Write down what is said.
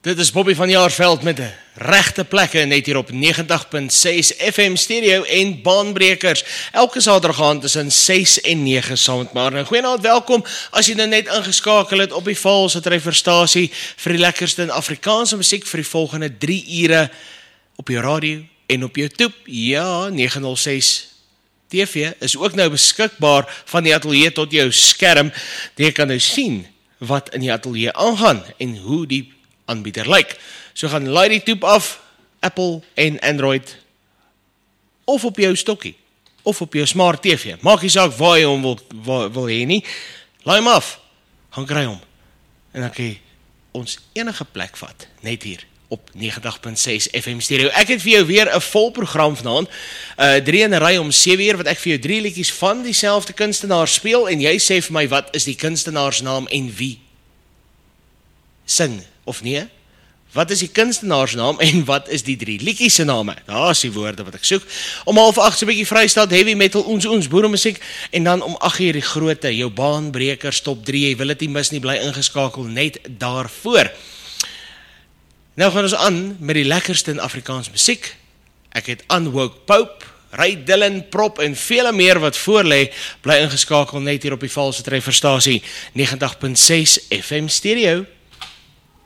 Dit is Bobby van Jaarsveld met de regte plekke net hier op 90.6 FM stereo en baanbrekers. Elke saterdag aand tussen 6 en 9 saam met maar. Goeienaand, welkom as jy nou net ingeskakel het op die Valse Trefferstasie vir die lekkerste in Afrikaanse musiek vir die volgende 3 ure op jou radio en op YouTube. Ja, 906 TV is ook nou beskikbaar van die ateljee tot jou skerm. Jy kan nou sien wat in die ateljee aangaan en hoe die aanbieder lyk. So gaan laai die toep af, Apple en Android, of op jou stokkie, of op jou smart TV. Maak nie saak waar jy hom wil hê nie. Laai hom af, gaan kry hom. En dan kan jy ons enige plek vat, net hier op 90.6 FM stereo. Ek het vir jou weer 'n vol program vanaand, 3 in 'n ry om 7 uur, wat ek vir jou 3 liedjies van dieselfde kunstenaar speel, en jy sê vir my, wat is die kunstenaarsnaam en wie sing, of nee? Wat is die kunstenaarsnaam en wat is die 3 liedjies se name? Daar is die woorde wat ek soek. Om 7:30 so 'n bietjie Vrystaat, heavy metal, ons boeremusiek, en dan om 8 uur die grootte, jou baanbrekers top 3, jy wil dit nie mis nie, bly ingeskakel net daarvoor. Nou gaan ons aan met die lekkerste in Afrikaans musiek. Ek het Unwoke Pope, Ray Dillon, Prop en vele meer wat voorlê, bly ingeskakel net hier op die Valse Trefferstasie 90.6 FM stereo.